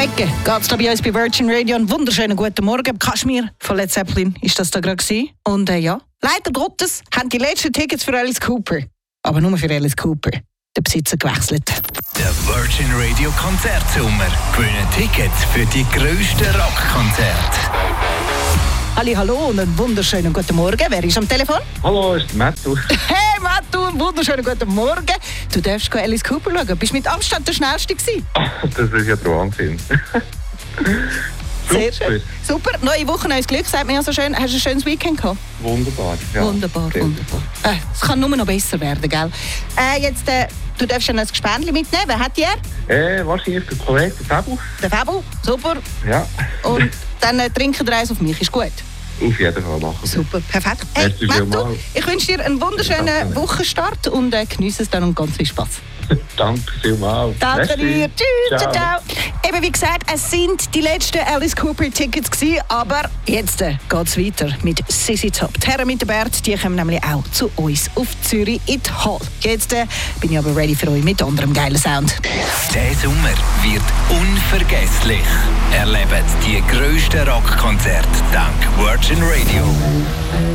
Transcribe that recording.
Ecke geht's da bei uns bei Virgin Radio. Einen wunderschönen guten Morgen. Kashmir von Led Zeppelin ist das da gerade gewesen. Und ja, leider Gottes haben die letzten Tickets für Alice Cooper, aber nur für Alice Cooper, den Besitzer gewechselt. Der Virgin Radio Konzertsommer. Gewinnen Tickets für die grössten Rockkonzerte. Hallo und einen wunderschönen guten Morgen. Wer ist am Telefon? Hallo, ist Mattu. Hey Mattu, einen wunderschönen guten Morgen. Du darfst Alice Cooper schauen. Bist du mit Abstand der Schnellste gewesen? Das ist ja der Wahnsinn. Sehr schön. Super. Neue Woche, neues Glück, sagt man ja so schön. Hast du ein schönes Weekend gehabt? Wunderbar. Ja. Wunderbar. Es kann nur noch besser werden, gell? Du darfst ein Gespendli mitnehmen. Wer hat die? Wahrscheinlich der Kollege, der Fabu. Der Fabu, super. Ja. Und dann trinken wir eins auf mich, ist gut? Auf jeden Fall machen wir. Super, perfekt. Hey, Mattu, ich wünsche dir einen wunderschönen Wochenstart und genieße es dann und ganz viel Spaß. Danke vielmals. Danke dir. Tschüss, ciao. ciao. Eben wie gesagt, es sind die letzten Alice Cooper Tickets gewesen, aber jetzt geht's weiter mit Sissy Top. Die Herren mit dem Bert, die kommen nämlich auch zu uns auf Zürich in die Hall. Jetzt bin ich aber ready für euch mit anderem geilen Sound. Der Sommer wird unvergesslich. Erlebt die grössten Rockkonzerte dank Virgin Radio.